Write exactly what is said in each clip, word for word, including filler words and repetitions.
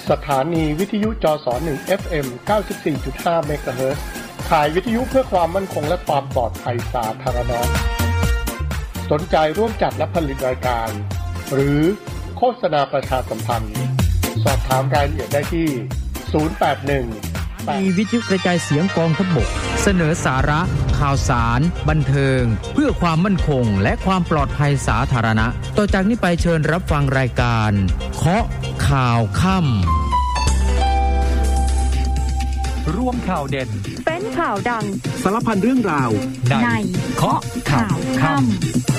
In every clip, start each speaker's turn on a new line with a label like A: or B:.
A: สถานีวิทยุจสหนึ่ง เอฟ เอ็ม เก้าสิบสี่จุดห้า เมกะเฮิรตซ์ขายวิทยุเพื่อความมั่นคงและความปลอดภัยสาธารณะสนใจร่วมจัดและผลิตรายการหรือโฆษณาประชาสัมพันธ์สอบถามรายละเอียดได้ที่ศูนย์ แปด หนึ่ง
B: มีวิทยุกระจายเสียงกองทัพบกเสนอสาระข่าวสารบันเทิงเพื่อความมั่นคงและความปลอดภัยสาธารณะต่อจากนี้ไปเชิญรับฟังรายการเคาะข่าวค่ำ
C: รวมข่าวเด่น
D: เป็นข่าวดัง
C: สารพันเรื่องราว
D: ในเคาะข่าวค่ำ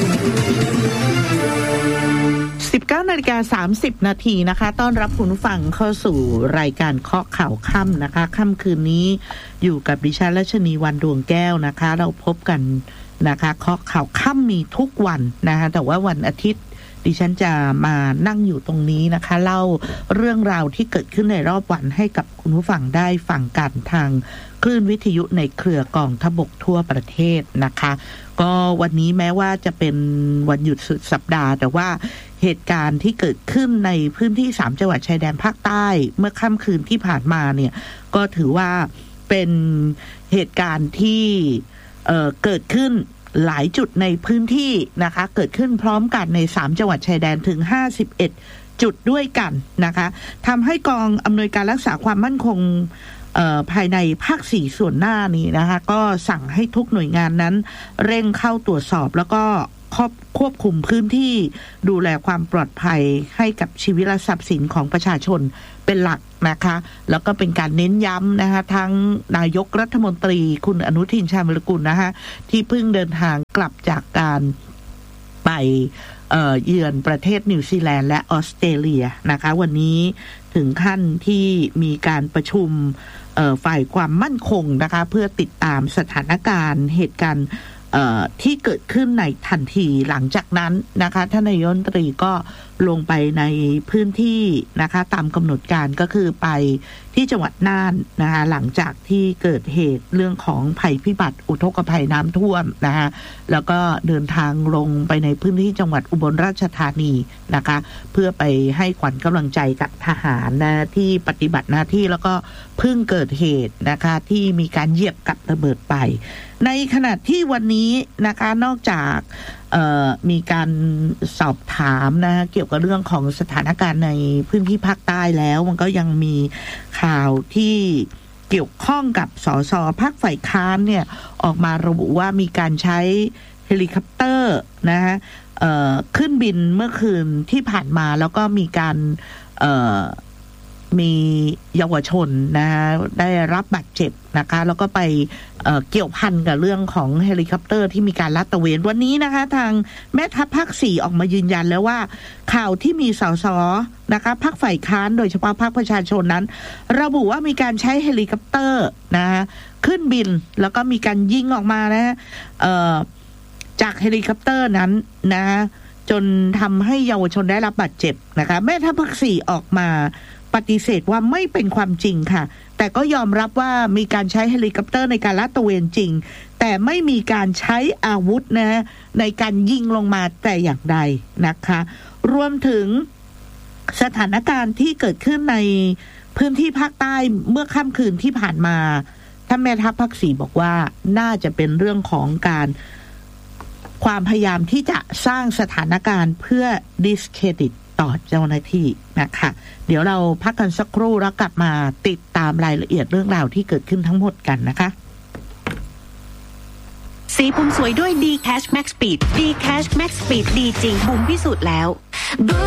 E: สิบเก้านาฬิกาสามสิบนาทีนะคะต้อนรับคุณผู้ฟังเข้าสู่รายการเคาะข่าวค่ำนะคะค่ำคืนนี้อยู่กับดิฉันรัชนีวรรณดวงแก้วนะคะเราพบกันนะคะเคาะข่าวค่ำมีทุกวันนะคะแต่ว่าวันอาทิตย์ดิฉันจะมานั่งอยู่ตรงนี้นะคะเล่าเรื่องราวที่เกิดขึ้นในรอบวันให้กับคุณผู้ฟังได้ฟังกันทางคลื่นวิทยุในเครือกองทัพบกทั่วประเทศนะคะก็วันนี้แม้ว่าจะเป็นวันหยุดสุดสัปดาห์แต่ว่าเหตุการณ์ที่เกิดขึ้นในพื้นที่สามจังหวัดชายแดนภาคใต้เมื่อค่ำคืนที่ผ่านมาเนี่ยก็ถือว่าเป็นเหตุการณ์ที่เอ่อเกิดขึ้นหลายจุดในพื้นที่นะคะเกิดขึ้นพร้อมกันในสามจังหวัดชายแดนถึงห้าสิบเอ็ดจุดด้วยกันนะคะทำให้กองอำนวยการรักษาความมั่นคงภายในภาคสี่ส่วนหน้านี้นะคะก็สั่งให้ทุกหน่วยงานนั้นเร่งเข้าตรวจสอบแล้วก็ควบคุมพื้นที่ดูแลความปลอดภัยให้กับชีวิตและทรัพย์สินของประชาชนเป็นหลักนะคะแล้วก็เป็นการเน้นย้ำนะคะทั้งนายกรัฐมนตรีคุณอนุทินชาญวิรากูลนะคะที่เพิ่งเดินทางกลับจากการไปเอ่อเยือนประเทศนิวซีแลนด์และออสเตรเลียนะคะวันนี้ถึงขั้นที่มีการประชุมเอ่อฝ่ายความมั่นคงนะคะเพื่อติดตามสถานการณ์เหตุการณ์ที่เกิดขึ้นในทันทีหลังจากนั้นนะคะท่านนายกรัฐมนตรีก็ลงไปในพื้นที่นะคะตามกำหนดการก็คือไปที่จังหวัดน่านนะคะหลังจากที่เกิดเหตุเรื่องของภัยพิบัติอุทกภัยน้ำท่วมนะคะแล้วก็เดินทางลงไปในพื้นที่จังหวัดอุบลราชธานีนะคะเพื่อไปให้ขวัญกำลังใจกับทหารนะที่ปฏิบัติหน้าที่แล้วก็เพิ่งเกิดเหตุนะคะที่มีการเหยียบกับระเบิดไปในขณะที่วันนี้นะคะนอกจากมีการสอบถามนะเกี่ยวกับเรื่องของสถานการณ์ในพื้นที่ภาคใต้แล้วมันก็ยังมีข่าวที่เกี่ยวข้องกับสสพรรคฝ่ายค้านเนี่ยออกมาระบุว่ามีการใช้เฮลิคอปเตอร์นะฮะขึ้นบินเมื่อคืนที่ผ่านมาแล้วก็มีการมีเยาวชนนะได้รับบาดเจ็บนะคะแล้วก็ไป เอ่อ เกี่ยวพันกับเรื่องของเฮลิคอปเตอร์ที่มีการลาดตระเวนวันนี้นะคะทางแม่ทัพภาคสี่ออกมายืนยันแล้วว่าข่าวที่มีสสนะคะพรรคฝ่ายค้านโดยเฉพาะพรรคประชาชนนั้นระบุว่ามีการใช้เฮลิคอปเตอร์นะคะขึ้นบินแล้วก็มีการยิงออกมานะเอ่อจากเฮลิคอปเตอร์นั้นนะจนทำให้เยาวชนได้รับบาดเจ็บนะคะแม่ทัพภาคสี่ออกมาปฏิเสธว่าไม่เป็นความจริงค่ะแต่ก็ยอมรับว่ามีการใช้เฮลิคอปเตอร์ในการลาดตระเวนจริงแต่ไม่มีการใช้อาวุธนะในการยิงลงมาแต่อย่างใดนะคะรวมถึงสถานการณ์ที่เกิดขึ้นในพื้นที่ภาคใต้เมื่อค่ำคืนที่ผ่านมาท่านแม่ทัพภาคสี่บอกว่าน่าจะเป็นเรื่องของการความพยายามที่จะสร้างสถานการณ์เพื่อ discreditต่อเจ้าหน้าที่นะคะเดี๋ยวเราพักกันสักครู่แล้วกลับมาติดตามรายละเอียดเรื่องราวที่เกิดขึ้นทั้งหมดกันนะคะ
D: สีผมสวยด้วย D Cash Max Speed D Cash Max Speed ดีจริงบุ๋มพิสูจน์แล้ว